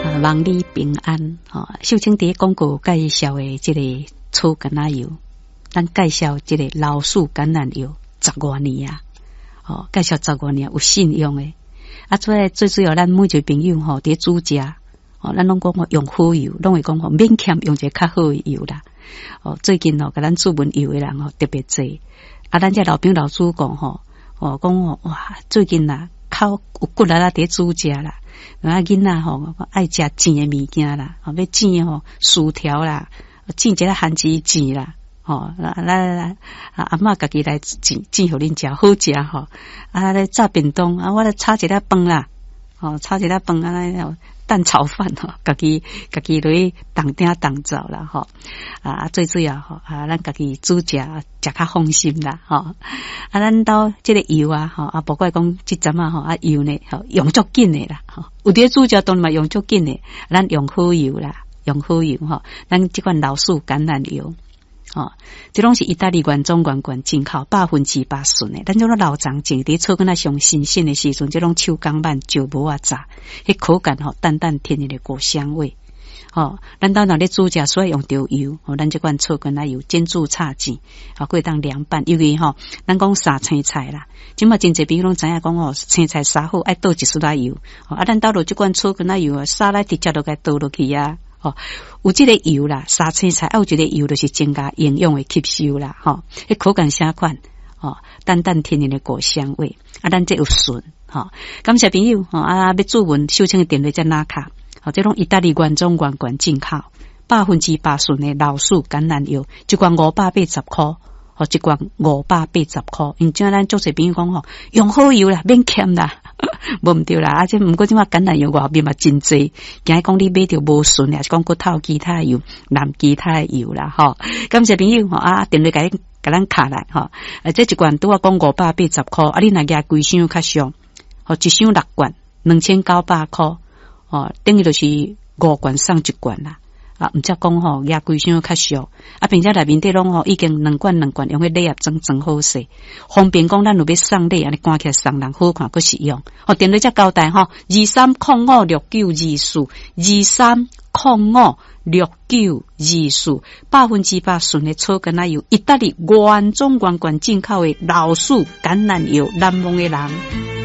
望你平安。秀清伫广告介绍的这个草橄榄油，咱介绍这个老树橄榄油10多年啊，介绍10多年有信用的。最主要咱每一个朋友伫煮食，咱拢讲用好油，拢会讲免欠用一个较好的油啦。最近甲咱煮文油的人特别多。咱这老兵老主讲讲哇，最近口有骨力伫煮食啦。囡仔爱食煎的物件啦，要煎薯条啦，煎一个番薯煎啦，来阿嬷家己来煎互恁食，好食来炸便当我来炒一粒饭啦，炒一粒饭蛋炒饭家己落去动鼎动灶啦最主要咱家己煮食较放心啦咱到这个油不怪讲即阵油呢用足紧的啦有啲煮食当然嘛用足紧的，咱用好油啦，用好油咱即款老树橄榄油这拢是意大利原装原罐进口100%纯的，咱这种老长种伫草根上新鲜的时阵，这种手工慢就无炸，迄口感淡淡甜甜的果香味咱到若咧煮食所以用着油咱这款草根油煎煮炒煎过当凉拌，因为咱讲杀青菜啦，即嘛真侪朋友拢知影讲青菜杀好爱倒一丝仔油咱倒落这款草根油杀来直接就该倒落去有这个油啦，杀青菜有这个油就是增加营养的吸收啦迄口感啥款淡淡甜甜的果香味咱这有纯感谢朋友要煮文秀清的电话在哪卡这种意大利原装原罐进口100%纯的老树橄榄油，一罐580块一罐580块，因正咱做些朋友讲用好油啦，免欠啦无毋对啦这毋过即马橄榄油外面嘛真济，惊讲你买着无纯还是讲骨头其他油南其他的油啦感谢朋友电话甲咱卡来这一罐拄我讲580块你若加规箱较俗一箱6罐2900块等于就是5罐送1罐啦毋则讲压规箱较俗并且内面底拢已经2罐用迄礼盒装好势，方便讲咱有要送礼安尼赶起来送人好看佫实用电话则交代2305692423056924%纯的草橄榄油，意大利原装原罐进口的老树橄榄油，难忘的人。